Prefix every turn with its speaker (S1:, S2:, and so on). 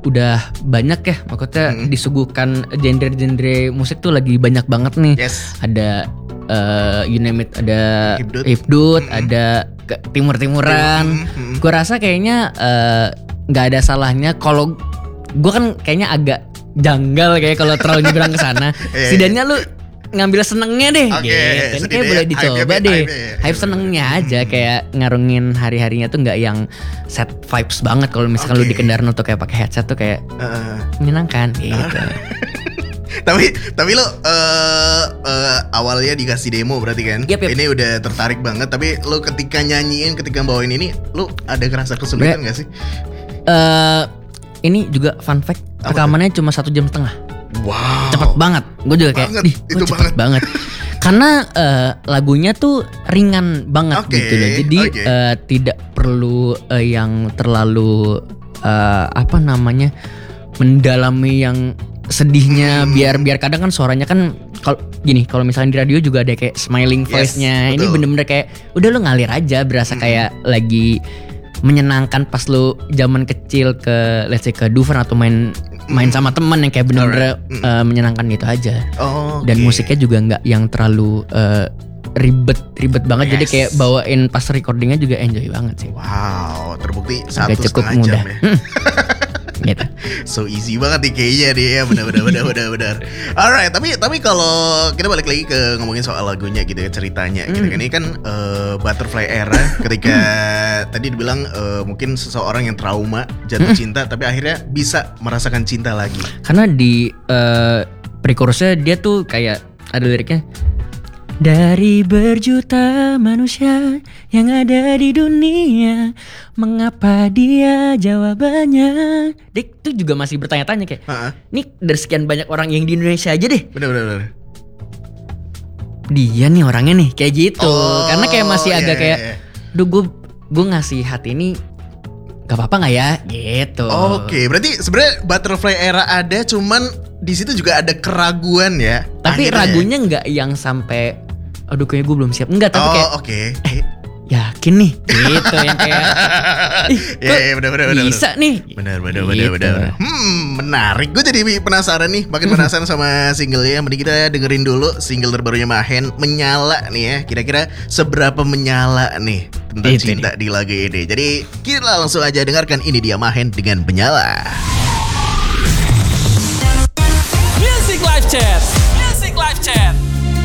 S1: udah banyak ya, maksudnya disuguhkan genre-genre musik tuh lagi banyak banget nih.
S2: Yes.
S1: Ada you name it, ada
S2: Hipdut.
S1: Hipdut, ada timur-timuran. Gue rasa kayaknya nggak ada salahnya kalau gue kan kayaknya agak janggal kayak kalau terlalu nyebrang ke sana. Setidaknya lu ngambil senengnya deh, gitu. Ini kayak boleh dicoba deh. Hype senengnya aja, kayak ngarungin hari-harinya tuh nggak yang set vibes banget. Kalau misalkan lu di kendaraan tuh kayak pakai headset tuh kayak menyenangkan, gitu.
S2: Tapi lo awalnya dikasih demo berarti kan?
S1: Yep.
S2: Ini udah tertarik banget. Tapi lo ketika nyanyiin, ketika bawain ini, lo ada ngerasa kesulitan gak sih?
S1: Ini juga fun fact, rekamannya cuma 1,5 jam.
S2: Wow.
S1: Cepet banget. Gue juga kayak
S2: itu
S1: cepet banget. Karena lagunya tuh ringan banget gitu loh. Jadi tidak perlu yang terlalu mendalami yang sedihnya. Biar kadang kan suaranya kan kalau misalnya di radio juga ada kayak smiling voice-nya. Ini bener-bener kayak udah lu ngalir aja, berasa kayak lagi menyenangkan pas lu zaman kecil ke let's say ke Dufan atau main sama teman yang kayak bener-bener menyenangkan gitu aja. Dan musiknya juga nggak yang terlalu ribet banget. Jadi kayak bawain pas recordingnya juga enjoy banget sih.
S2: Wow, terbukti
S1: agak
S2: 1,5
S1: cukup
S2: jam
S1: mudah.
S2: ya.
S1: Gitu.
S2: So easy banget nih kayaknya dia ya, benar. Alright, tapi kalau kita balik lagi ke ngomongin soal lagunya gitu ya, ceritanya gitu kan. Ini kan Butterfly Era ketika tadi dibilang mungkin seseorang yang trauma jatuh cinta tapi akhirnya bisa merasakan cinta lagi.
S1: Karena di pre-chorusnya dia tuh kayak ada liriknya, dari berjuta manusia yang ada di dunia, mengapa dia jawabannya? Dek tuh juga masih bertanya-tanya kayak, nih dari sekian banyak orang yang di Indonesia aja deh.
S2: Bener.
S1: Dia nih orangnya nih kayak gitu. Karena kayak masih agak kayak, duh gue ngasih hati ini gak apa-apa nggak ya? Gitu.
S2: Oke, berarti sebenarnya Butterfly Era ada, cuman di situ juga ada keraguan ya.
S1: Tapi ragunya nggak yang sampai, aduh kayaknya gue belum siap. Enggak, tapi kayak yakin nih gitu yang kayak
S2: bener.
S1: bisa nih.
S2: Bener. Menarik. Gue jadi penasaran nih, makin penasaran sama singlenya. Mending kita dengerin dulu single terbarunya Mahen, Menyala nih ya. Kira-kira seberapa menyala nih tentang cinta di lagu ini. Jadi kita langsung aja dengarkan, ini dia Mahen dengan Menyala.
S3: Music Live Chat.